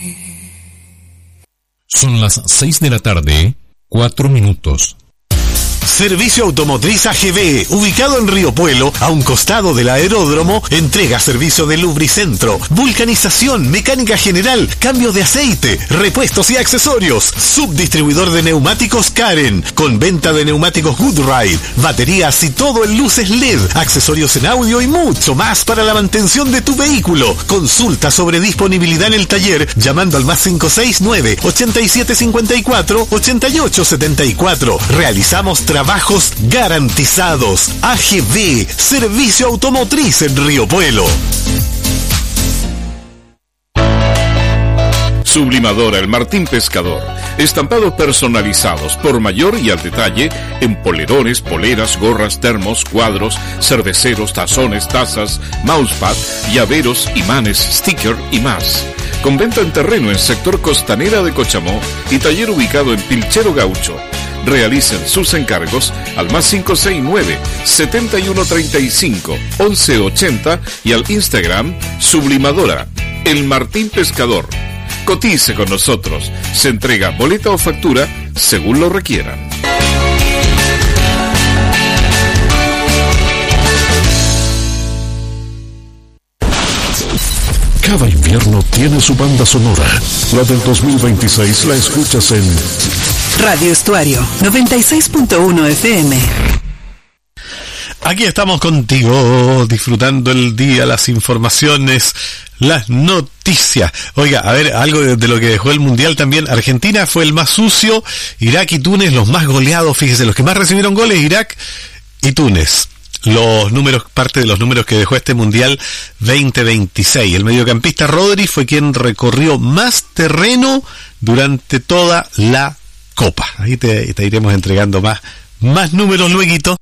Son las 6 de la tarde, 4 minutos. Servicio Automotriz AGB, ubicado en Río Puelo, a un costado del aeródromo, entrega servicio de lubricentro, vulcanización, mecánica general, cambio de aceite, repuestos y accesorios. Subdistribuidor de neumáticos Karen, con venta de neumáticos Goodride, baterías y todo en luces LED, accesorios en audio y mucho más para la mantención de tu vehículo. Consulta sobre disponibilidad en el taller llamando al +569 8754 8874. Realizamos trabajos garantizados. AGB, Servicio Automotriz en Río Puelo. Sublimadora El Martín Pescador. Estampados personalizados por mayor y al detalle en polerones, poleras, gorras, termos, cuadros, cerveceros, tazones, tazas, mousepad, llaveros, imanes, sticker y más. Con venta en terreno en sector Costanera de Cochamó y taller ubicado en Pilchero Gaucho. Realicen sus encargos al +569 7135 1180 y al Instagram Sublimadora El Martín Pescador. Cotice con nosotros. Se entrega boleta o factura según lo requieran. Cada invierno tiene su banda sonora. La del 2026 la escuchas en Radio Estuario 96.1 FM. Aquí estamos contigo, disfrutando el día, las informaciones, las noticias. Oiga, a ver, algo de lo que dejó el Mundial también. Argentina fue el más sucio, Irak y Túnez los más goleados. Fíjese, los que más recibieron goles, Irak y Túnez. Los números, parte de los números que dejó este Mundial 2026. El mediocampista Rodri fue quien recorrió más terreno durante toda la Copa. Ahí te iremos entregando más números lueguito.